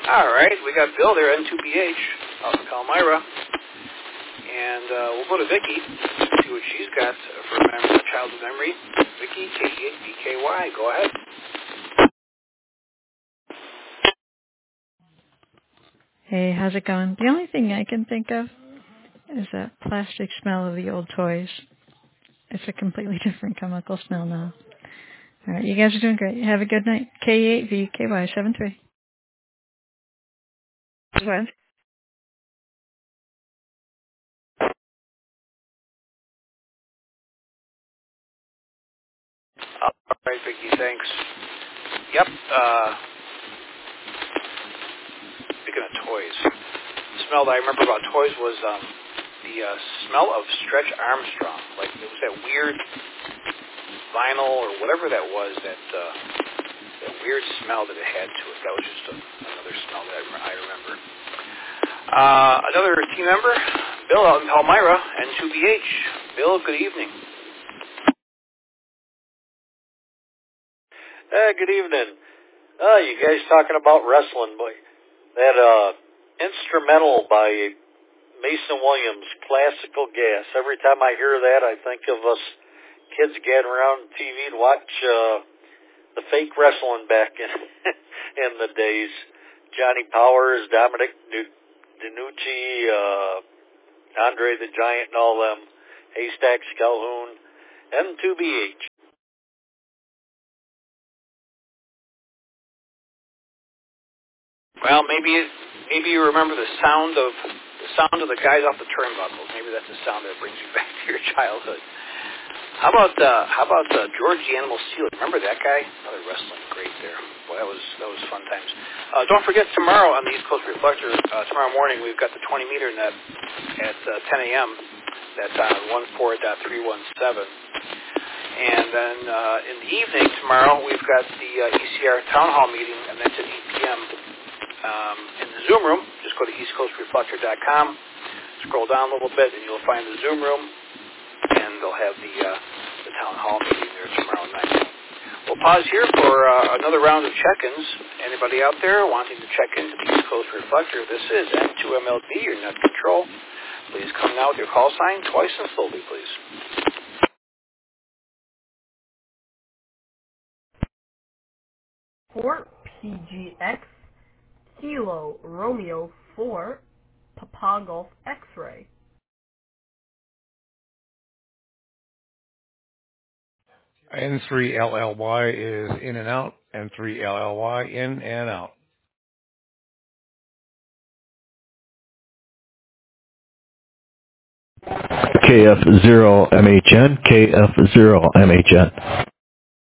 All right, we got Bill there, N2BH, out in Palmyra. And we'll go to Vicki, see what she's got for childhood memory. Vicki, K-E-B-K-Y, go ahead. Hey, how's it going? The only thing I can think of is that plastic smell of the old toys. It's a completely different chemical smell now. All right, you guys are doing great. Have a good night. K8VKY73. What? All right, Vicki, thanks. Yep, speaking of toys, the smell that I remember about toys was the smell of Stretch Armstrong. Like, it was that weird vinyl or whatever that was, that weird smell that it had to it. That was just another smell that I remember. Another team member, Bill out in Palmyra, N2BH. Bill, good evening. Good evening. You guys talking about wrestling, boy. That instrumental by Mason Williams, Classical Gas. Every time I hear that, I think of us kids gathering around TV to watch the fake wrestling back in the days. Johnny Powers, Dominic DiNucci, Andre the Giant, and all them. Haystacks, Calhoun, N2BH. Well, maybe you remember the sound of the guys off the turnbuckles. Maybe that's the sound that brings you back to your childhood. How about George the Animal Steeler? Remember that guy? Another wrestling great there. Boy, that was fun times. Don't forget tomorrow on the East Coast Reflector. Tomorrow morning we've got the 20-meter net at 10 a.m. That's on 14.317. And then in the evening tomorrow we've got the ECR Town Hall meeting, and that's at 8 p.m. In the Zoom room. Just go to eastcoastreflector.com, scroll down a little bit, and you'll find the Zoom room, and they'll have the town hall meeting there tomorrow night. We'll pause here for another round of check-ins. Anybody out there wanting to check into the East Coast Reflector? This is N2MLB, your net control. Please come now with your call sign twice and slowly, please. Fort PGX Kilo Romeo 4 Papa Golf X-Ray. N3LLY is in and out, N3LLY in and out. KF0MHN, KF0MHN.